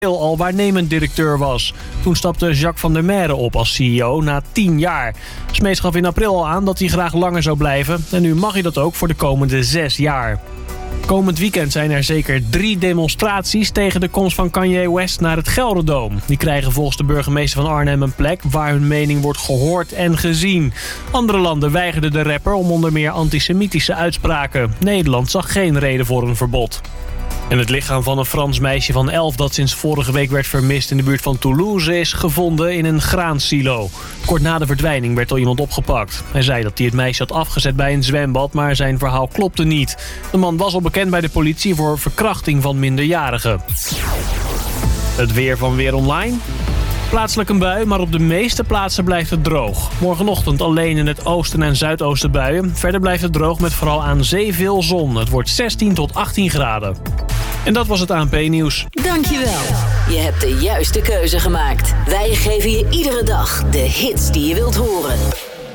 al waarnemend directeur was. Toen stapte Jacques van der Merwe op als CEO na 10 jaar. Smeets gaf in april al aan dat hij graag langer zou blijven. En nu mag hij dat ook voor de komende 6 jaar. Komend weekend zijn er zeker 3 demonstraties tegen de komst van Kanye West naar het Gelderdoom. Die krijgen volgens de burgemeester van Arnhem een plek waar hun mening wordt gehoord en gezien. Andere landen weigerden de rapper om onder meer antisemitische uitspraken. Nederland zag geen reden voor een verbod. En het lichaam van een Frans meisje van 11 dat sinds vorige week werd vermist in de buurt van Toulouse is gevonden in een graansilo. Kort na de verdwijning werd al iemand opgepakt. Hij zei dat hij het meisje had afgezet bij een zwembad, maar zijn verhaal klopte niet. De man was al bekend bij de politie voor verkrachting van minderjarigen. Het weer van Weer Online. Plaatselijk een bui, maar op de meeste plaatsen blijft het droog. Morgenochtend alleen in het oosten en zuidoosten buien. Verder blijft het droog met vooral aan zee veel zon. Het wordt 16 tot 18 graden. En dat was het ANP-nieuws. Dankjewel. Je hebt de juiste keuze gemaakt. Wij geven je iedere dag de hits die je wilt horen.